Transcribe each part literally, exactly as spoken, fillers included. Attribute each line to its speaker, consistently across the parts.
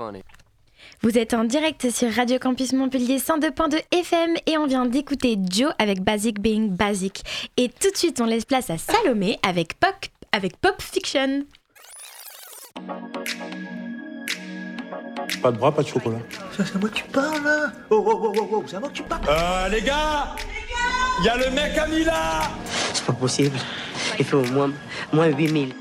Speaker 1: funny.
Speaker 2: Vous êtes en direct sur Radio Campus Montpellier cent deux point deux F M et on vient d'écouter Joe avec Basic Being Basic. Et tout de suite, on laisse place à Salomé avec Pop, avec Pop Fiction.
Speaker 3: Pas de bras, pas de chocolat.
Speaker 4: Ça, c'est à moi que tu parles, là. Oh, oh, oh, oh, oh, c'est à moi que tu parles.
Speaker 3: Euh, les gars, il y a le mec à Mila.
Speaker 5: C'est pas possible. Il fait au moins, moins huit mille.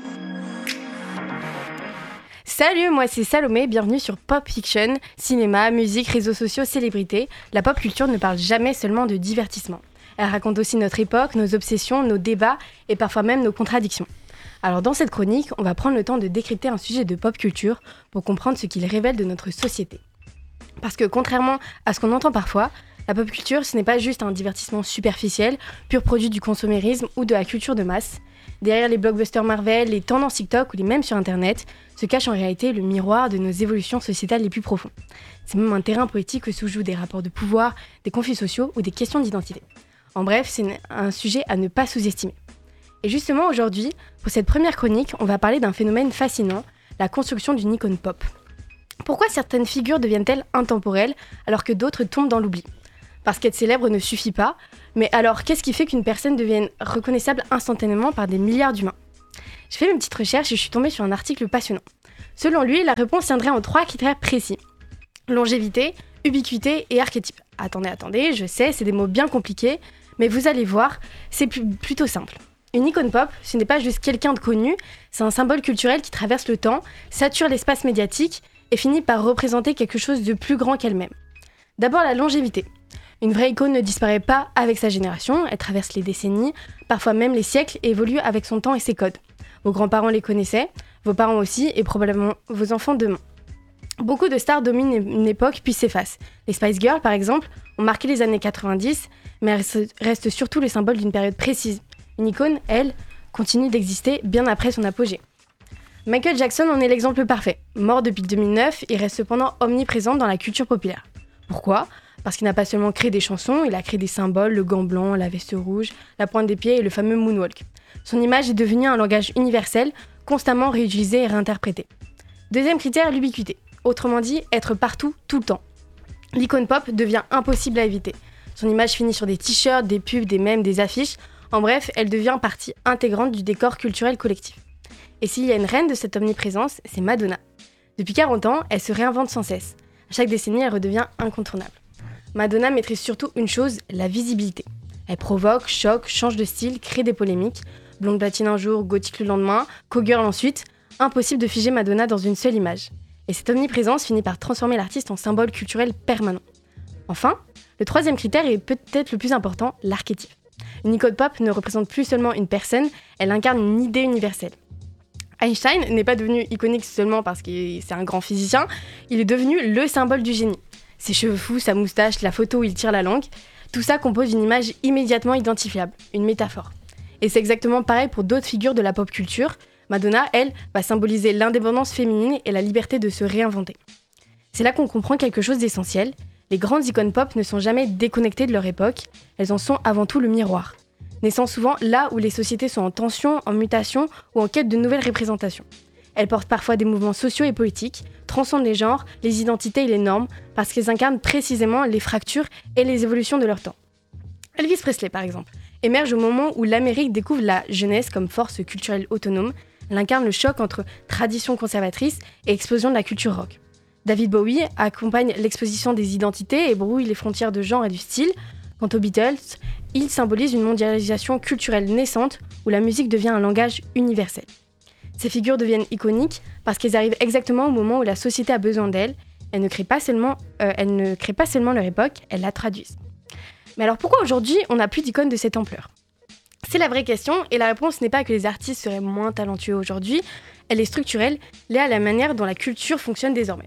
Speaker 6: Salut, moi c'est Salomé, bienvenue sur Pop Fiction. Cinéma, musique, réseaux sociaux, célébrités. La pop culture ne parle jamais seulement de divertissement. Elle raconte aussi notre époque, nos obsessions, nos débats et parfois même nos contradictions. Alors dans cette chronique, on va prendre le temps de décrypter un sujet de pop culture pour comprendre ce qu'il révèle de notre société. Parce que contrairement à ce qu'on entend parfois, la pop culture ce n'est pas juste un divertissement superficiel, pur produit du consumérisme ou de la culture de masse. Derrière les blockbusters Marvel, les tendances TikTok ou les mèmes sur Internet, se cache en réalité le miroir de nos évolutions sociétales les plus profondes. C'est même un terrain politique où se jouent des rapports de pouvoir, des conflits sociaux ou des questions d'identité. En bref, c'est un sujet à ne pas sous-estimer. Et justement aujourd'hui, pour cette première chronique, on va parler d'un phénomène fascinant, la construction d'une icône pop. Pourquoi certaines figures deviennent-elles intemporelles alors que d'autres tombent dans l'oubli ? Parce qu'être célèbre ne suffit pas, mais alors qu'est-ce qui fait qu'une personne devienne reconnaissable instantanément par des milliards d'humains ? J'ai fait une petite recherche et je suis tombée sur un article passionnant. Selon lui, la réponse tiendrait en trois critères précis. Longévité, ubiquité et archétype. Attendez, attendez, je sais, c'est des mots bien compliqués, mais vous allez voir, c'est plus, plutôt simple. Une icône pop, ce n'est pas juste quelqu'un de connu, c'est un symbole culturel qui traverse le temps, sature l'espace médiatique et finit par représenter quelque chose de plus grand qu'elle-même. D'abord la longévité. Une vraie icône ne disparaît pas avec sa génération, elle traverse les décennies, parfois même les siècles et évolue avec son temps et ses codes. Vos grands-parents les connaissaient, vos parents aussi et probablement vos enfants demain. Beaucoup de stars dominent une époque puis s'effacent. Les Spice Girls par exemple ont marqué les années quatre-vingt-dix, mais elles restent surtout le symbole d'une période précise. Une icône, elle, continue d'exister bien après son apogée. Michael Jackson en est l'exemple parfait. Mort depuis deux mille neuf, il reste cependant omniprésent dans la culture populaire. Pourquoi ? Parce qu'il n'a pas seulement créé des chansons, il a créé des symboles, le gant blanc, la veste rouge, la pointe des pieds et le fameux moonwalk. Son image est devenue un langage universel, constamment réutilisé et réinterprété. Deuxième critère, l'ubiquité. Autrement dit, être partout, tout le temps. L'icône pop devient impossible à éviter. Son image finit sur des t-shirts, des pubs, des mèmes, des affiches. En bref, elle devient partie intégrante du décor culturel collectif. Et s'il y a une reine de cette omniprésence, c'est Madonna. Depuis quarante ans, elle se réinvente sans cesse. À chaque décennie, elle redevient incontournable. Madonna maîtrise surtout une chose, la visibilité. Elle provoque, choque, change de style, crée des polémiques. Blonde platine un jour, gothique le lendemain, co-girl ensuite. Impossible de figer Madonna dans une seule image. Et cette omniprésence finit par transformer l'artiste en symbole culturel permanent. Enfin, le troisième critère est peut-être le plus important, l'archétype. Une icône pop ne représente plus seulement une personne, elle incarne une idée universelle. Einstein n'est pas devenu iconique seulement parce que c'est un grand physicien, il est devenu le symbole du génie. Ses cheveux fous, sa moustache, la photo où il tire la langue, tout ça compose une image immédiatement identifiable, une métaphore. Et c'est exactement pareil pour d'autres figures de la pop culture. Madonna, elle, va symboliser l'indépendance féminine et la liberté de se réinventer. C'est là qu'on comprend quelque chose d'essentiel. Les grandes icônes pop ne sont jamais déconnectées de leur époque, elles en sont avant tout le miroir, naissant souvent là où les sociétés sont en tension, en mutation ou en quête de nouvelles représentations. Elles portent parfois des mouvements sociaux et politiques, transcendent les genres, les identités et les normes, parce qu'elles incarnent précisément les fractures et les évolutions de leur temps. Elvis Presley, par exemple, émerge au moment où l'Amérique découvre la jeunesse comme force culturelle autonome. Elle incarne le choc entre tradition conservatrice et explosion de la culture rock. David Bowie accompagne l'exposition des identités et brouille les frontières de genre et du style. Quant aux Beatles, ils symbolisent une mondialisation culturelle naissante où la musique devient un langage universel. Ces figures deviennent iconiques parce qu'elles arrivent exactement au moment où la société a besoin d'elles. Elles ne créent pas seulement, euh, elles ne créent pas seulement leur époque, elles la traduisent. Mais alors pourquoi aujourd'hui on n'a plus d'icônes de cette ampleur ? C'est la vraie question et la réponse n'est pas que les artistes seraient moins talentueux aujourd'hui, elle est structurelle, liée à la manière dont la culture fonctionne désormais.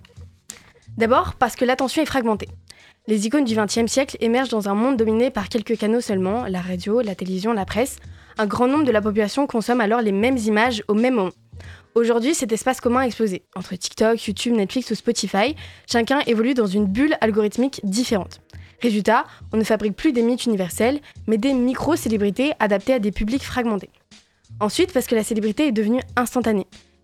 Speaker 6: D'abord parce que l'attention est fragmentée. Les icônes du vingtième siècle émergent dans un monde dominé par quelques canaux seulement, la radio, la télévision, la presse. Un grand nombre de la population consomme alors les mêmes images au même moment. Aujourd'hui, cet espace commun a explosé. Entre TikTok, YouTube, Netflix ou Spotify, chacun évolue dans une bulle algorithmique différente. Résultat, on ne fabrique plus des mythes universels, mais des micro-célébrités adaptées à des publics fragmentés. Ensuite, parce que la célébrité est devenue instantanée.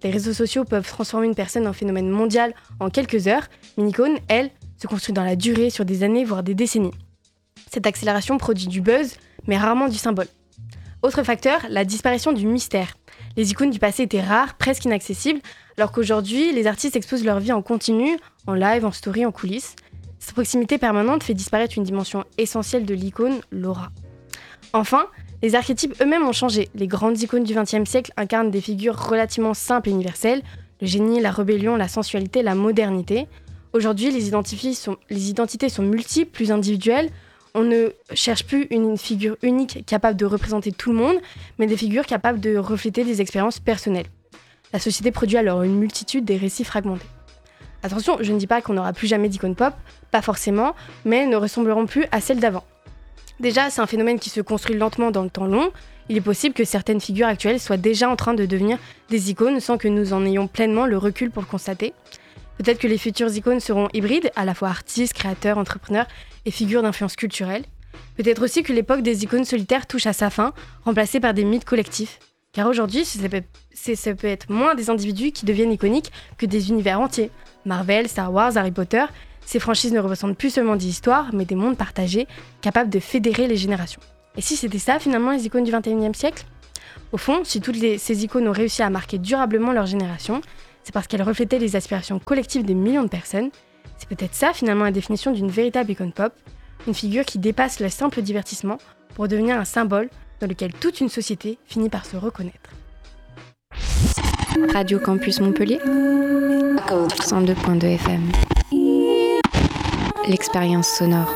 Speaker 6: Les réseaux sociaux peuvent transformer une personne en phénomène mondial en quelques heures, mais une icône, elle, se construit dans la durée, sur des années, voire des décennies. Cette accélération produit du buzz, mais rarement du symbole. Autre facteur, la disparition du mystère. Les icônes du passé étaient rares, presque inaccessibles, alors qu'aujourd'hui, les artistes exposent leur vie en continu, en live, en story, en coulisses. Cette proximité permanente fait disparaître une dimension essentielle de l'icône, l'aura. Enfin, les archétypes eux-mêmes ont changé. Les grandes icônes du vingtième siècle incarnent des figures relativement simples et universelles, le génie, la rébellion, la sensualité, la modernité. Aujourd'hui, les, sont, les identités sont multiples, plus individuelles. On ne cherche plus une figure unique capable de représenter tout le monde, mais des figures capables de refléter des expériences personnelles. La société produit alors une multitude des récits fragmentés. Attention, je ne dis pas qu'on n'aura plus jamais d'icônes pop, pas forcément, mais elles ne ressembleront plus à celles d'avant. Déjà, c'est un phénomène qui se construit lentement dans le temps long. Il est possible que certaines figures actuelles soient déjà en train de devenir des icônes sans que nous en ayons pleinement le recul pour le constater. Peut-être que les futures icônes seront hybrides, à la fois artistes, créateurs, entrepreneurs et figures d'influence culturelle. Peut-être aussi que l'époque des icônes solitaires touche à sa fin, remplacée par des mythes collectifs. Car aujourd'hui, ça peut, ça peut être moins des individus qui deviennent iconiques que des univers entiers. Marvel, Star Wars, Harry Potter, ces franchises ne représentent plus seulement des histoires, mais des mondes partagés, capables de fédérer les générations. Et si c'était ça, finalement, les icônes du vingt et unième siècle ? Au fond, si toutes les, ces icônes ont réussi à marquer durablement leur génération, c'est parce qu'elles reflétaient les aspirations collectives des millions de personnes. C'est peut-être ça, finalement, la définition d'une véritable icône pop, une figure qui dépasse le simple divertissement pour devenir un symbole dans lequel toute une société finit par se reconnaître.
Speaker 1: Radio Campus Montpellier, cent deux point deux F M. L'expérience sonore.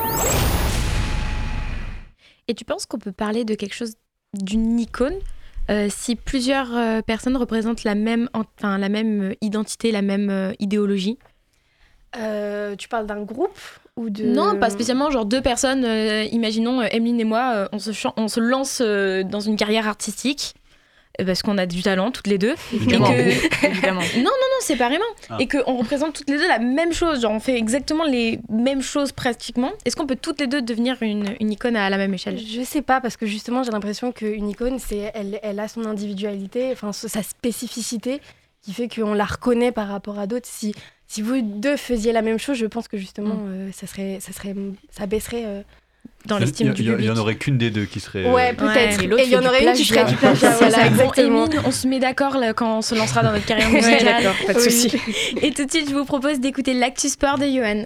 Speaker 2: Et tu penses qu'on peut parler de quelque chose, d'une icône, euh, si plusieurs euh, personnes représentent la même, enfin, la même identité, la même euh, idéologie ?
Speaker 6: euh, Tu parles d'un groupe ou de...
Speaker 2: Non, pas spécialement, genre deux personnes, euh, imaginons euh, Emeline et moi, euh, on, se chan- on se lance euh, dans une carrière artistique, euh, parce qu'on a du talent toutes les deux.
Speaker 7: Évidemment.
Speaker 2: Et que... Évidemment. Non, non, non, séparément.
Speaker 7: Ah.
Speaker 2: Et qu'on représente toutes les deux la même chose, genre on fait exactement les mêmes choses pratiquement. Est-ce qu'on peut toutes les deux devenir une, une icône à la même échelle ?
Speaker 6: Je sais pas, parce que justement, j'ai l'impression qu'une icône, c'est, elle, elle a son individualité, enfin, sa spécificité, qui fait qu'on la reconnaît par rapport à d'autres. Si, si vous deux faisiez la même chose, je pense que justement, mm. euh, ça, serait, ça, serait, ça baisserait euh,
Speaker 2: dans l'estime du public.
Speaker 7: Il y en aurait qu'une des deux qui serait...
Speaker 6: Ouais, peut-être.
Speaker 2: Ouais,
Speaker 6: et il y en aurait une qui ferait du plagiat. Voilà, exactement.
Speaker 2: Bon, Emeline, on se met d'accord là, quand on se lancera dans notre carrière musicale.
Speaker 6: Ouais, d'accord, pas de
Speaker 2: Oui.
Speaker 6: souci.
Speaker 2: Et tout de suite, je vous propose d'écouter l'Actu Sport de Johan.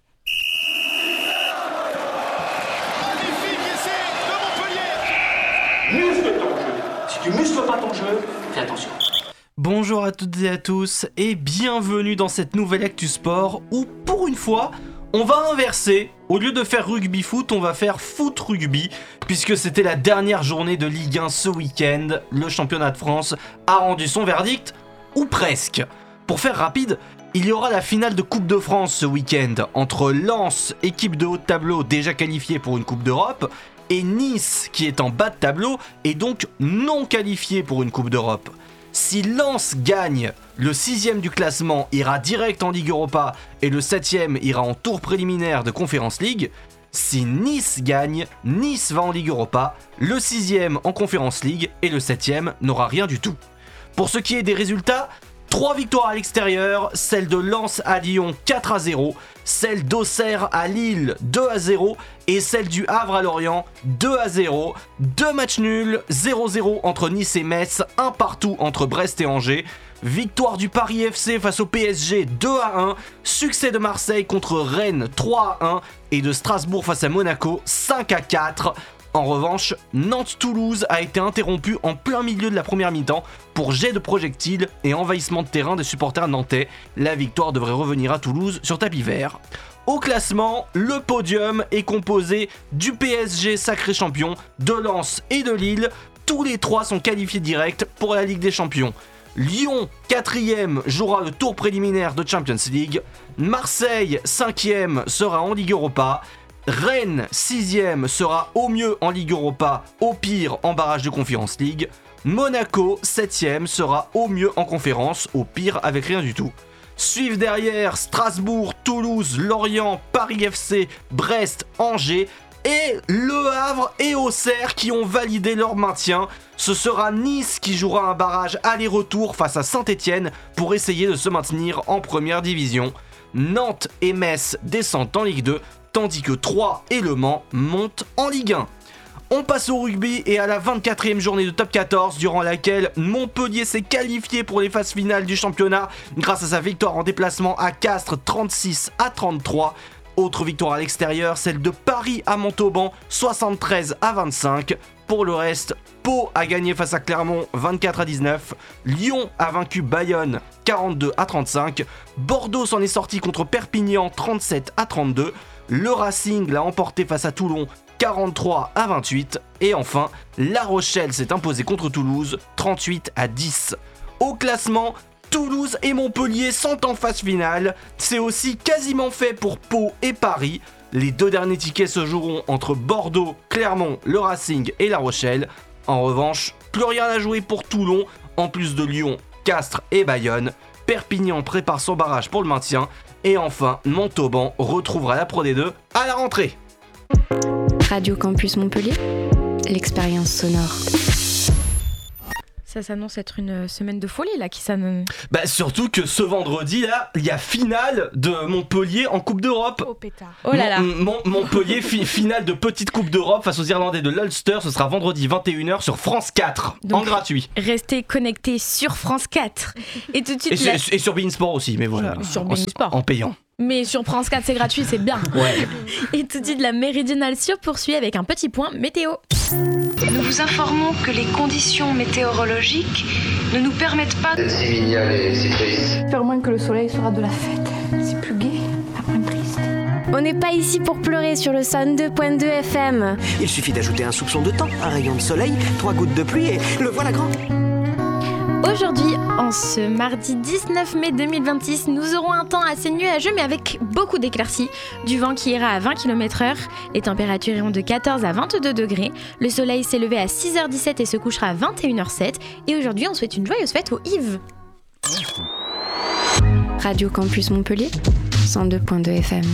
Speaker 4: Muscle ton jeu. Si tu muscles pas ton jeu, fais attention.
Speaker 8: Bonjour à toutes et à tous et bienvenue dans cette nouvelle Actu Sport où pour une fois on va inverser. Au lieu de faire rugby foot, on va faire foot rugby puisque c'était la dernière journée de Ligue un ce week-end. Le championnat de France a rendu son verdict, ou presque. Pour faire rapide, il y aura la finale de Coupe de France ce week-end entre Lens, équipe de haut de tableau déjà qualifiée pour une Coupe d'Europe, et Nice qui est en bas de tableau et donc non qualifiée pour une Coupe d'Europe. Si Lens gagne, le sixième du classement ira direct en Ligue Europa et le septième ira en tour préliminaire de Conference League. Si Nice gagne, Nice va en Ligue Europa, le sixième en Conference League et le septième n'aura rien du tout. Pour ce qui est des résultats, trois victoires à l'extérieur, celle de Lens à Lyon quatre à zéro, celle d'Auxerre à Lille deux à zéro et celle du Havre à Lorient deux à zéro. Deux matchs nuls, zéro zéro entre Nice et Metz, un partout entre Brest et Angers. Victoire du Paris F C face au P S G deux à un, succès de Marseille contre Rennes trois à un et de Strasbourg face à Monaco cinq à quatre. En revanche, Nantes-Toulouse a été interrompu en plein milieu de la première mi-temps pour jet de projectiles et envahissement de terrain des supporters nantais. La victoire devrait revenir à Toulouse sur tapis vert. Au classement, le podium est composé du P S G sacré champion, de Lens et de Lille. Tous les trois sont qualifiés direct pour la Ligue des Champions. Lyon, quatrième, jouera le tour préliminaire de Champions League. Marseille, cinquième, sera en Ligue Europa. Rennes, sixième, sera au mieux en Ligue Europa, au pire en barrage de Conference League. Monaco, septième, sera au mieux en conférence, au pire avec rien du tout. Suivent derrière Strasbourg, Toulouse, Lorient, Paris F C, Brest, Angers. et Le Havre et Auxerre qui ont validé leur maintien. Ce sera Nice qui jouera un barrage aller-retour face à Saint-Étienne pour essayer de se maintenir en première division. Nantes et Metz descendent en Ligue deux, tandis que Troyes et Le Mans montent en Ligue un. On passe au rugby et à la vingt-quatrième journée de top quatorze, durant laquelle Montpellier s'est qualifié pour les phases finales du championnat grâce à sa victoire en déplacement à Castres trente-six à trente-trois. Autre victoire à l'extérieur, celle de Paris à Montauban soixante-treize à vingt-cinq. Pour le reste, Pau a gagné face à Clermont vingt-quatre à dix-neuf. Lyon a vaincu Bayonne quarante-deux à trente-cinq. Bordeaux s'en est sorti contre Perpignan trente-sept à trente-deux. Le Racing l'a emporté face à Toulon quarante-trois à vingt-huit. Et enfin, La Rochelle s'est imposée contre Toulouse trente-huit à dix. Au classement, Toulouse et Montpellier sont en phase finale. C'est aussi quasiment fait pour Pau et Paris. Les deux derniers tickets se joueront entre Bordeaux, Clermont, le Racing et La Rochelle. En revanche, plus rien à jouer pour Toulon, en plus de Lyon, Castres et Bayonne. Perpignan prépare son barrage pour le maintien. Et enfin, Montauban retrouvera la Pro D deux à la rentrée.
Speaker 1: Radio Campus Montpellier, l'expérience sonore.
Speaker 2: Ça s'annonce être une semaine de folie là qui s'annonce.
Speaker 8: Bah surtout que ce vendredi là, il y a finale de Montpellier en Coupe d'Europe.
Speaker 6: Oh pétard.
Speaker 2: Oh là là.
Speaker 8: Mon- Mon- Montpellier fi- finale de petite Coupe d'Europe face aux Irlandais de l'Ulster, ce sera vendredi vingt et une heures sur France quatre,
Speaker 2: Donc,
Speaker 8: en gratuit.
Speaker 2: Restez connectés sur France quatre. Et tout de suite,
Speaker 8: Et,
Speaker 2: la-
Speaker 8: sur- et sur Bein Sport aussi, mais voilà.
Speaker 2: Sur
Speaker 8: En-
Speaker 2: Bein Sport.
Speaker 8: En payant.
Speaker 2: mais sur France quatre c'est gratuit, c'est bien.
Speaker 8: Ouais.
Speaker 2: Et tout de suite, la méridionale se poursuit avec un petit point météo.
Speaker 7: Nous vous informons que les conditions météorologiques ne nous permettent pas de...
Speaker 9: J'espère moins que le soleil sera de la fête. C'est plus gai, pas moins triste.
Speaker 1: On n'est pas ici pour pleurer sur le cent deux point deux F M.
Speaker 4: Il suffit d'ajouter un soupçon de temps, un rayon de soleil, trois gouttes de pluie et le voilà grand.
Speaker 2: Aujourd'hui, en ce mardi dix-neuf mai deux mille vingt-six, nous aurons un temps assez nuageux mais avec beaucoup d'éclaircies, du vent qui ira à vingt kilomètres heure, les températures iront de quatorze à vingt-deux degrés, le soleil s'est levé à six heures dix-sept et se couchera à vingt et une heures sept, et aujourd'hui on souhaite une joyeuse fête aux Yves.
Speaker 1: Radio Campus Montpellier, cent deux point deux F M.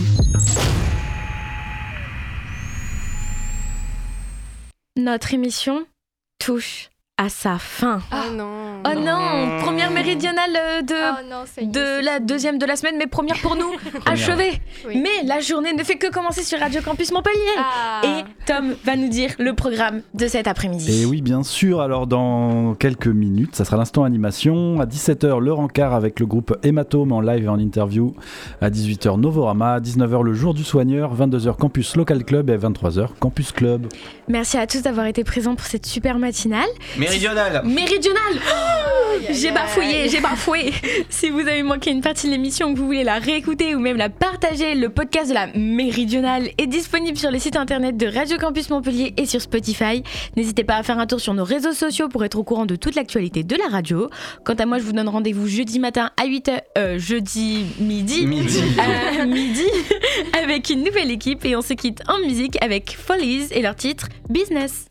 Speaker 2: Notre émission touche à sa fin.
Speaker 6: Oh non.
Speaker 2: Oh non, première méridionale euh, de...
Speaker 6: Oh non, ça y est,
Speaker 2: de
Speaker 6: c'est
Speaker 2: la
Speaker 6: fini.
Speaker 2: deuxième de la semaine, mais première pour nous, achevée.
Speaker 6: Oui.
Speaker 2: Mais la journée ne fait que commencer sur Radio Campus Montpellier.
Speaker 6: Ah.
Speaker 2: Et Tom va nous dire le programme de cet après-midi.
Speaker 10: Et oui, bien sûr. Alors, dans quelques minutes, ça sera l'instant animation. À dix-sept heures, le rencard avec le groupe Hématome en live et en interview. À dix-huit heures, Novorama. À dix-neuf heures, le jour du soigneur. vingt-deux heures, Campus Local Club. Et à vingt-trois heures, Campus Club.
Speaker 2: Merci à tous d'avoir été présents pour cette super matinale.
Speaker 8: Méridionale.
Speaker 2: Méridionale.
Speaker 6: Aïe, aïe,
Speaker 2: J'ai
Speaker 6: aïe.
Speaker 2: bafouillé, j'ai bafoué. Si vous avez manqué une partie de l'émission, que vous voulez la réécouter ou même la partager, le podcast de la Méridionale est disponible sur les sites internet de Radio Campus Montpellier et sur Spotify. N'hésitez pas à faire un tour sur nos réseaux sociaux pour être au courant de toute l'actualité de la radio. Quant à moi, je vous donne rendez-vous jeudi matin à huit heures, euh, jeudi midi,
Speaker 8: Midi.
Speaker 2: à midi, avec une nouvelle équipe et on se quitte en musique avec Follies et leur titre Business.